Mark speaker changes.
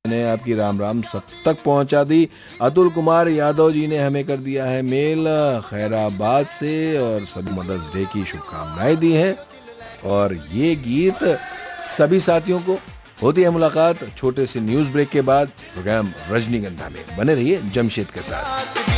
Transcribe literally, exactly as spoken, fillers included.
Speaker 1: ने आपकी राम राम सब तक पहुंचा दी। अतुल कुमार यादव जी ने हमें कर दिया है मेल खैराबाद से और सभी मदर्स डे की शुभकामनाएं दी हैं। और ये गीत सभी साथियों को। होती है मुलाकात छोटे से न्यूज ब्रेक के बाद प्रोग्राम रजनीगंधा में। बने रहिए जमशेद के साथ।